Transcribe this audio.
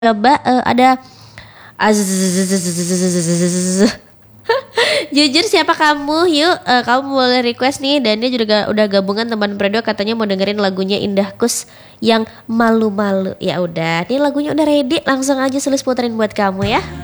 coba ada jujur siapa kamu yuk, kamu boleh request nih. Dan dia juga udah gabungan teman Predo, katanya mau dengerin lagunya Indah Kus yang malu-malu. Ya udah, nih lagunya udah ready, langsung aja Sulis puterin buat kamu ya.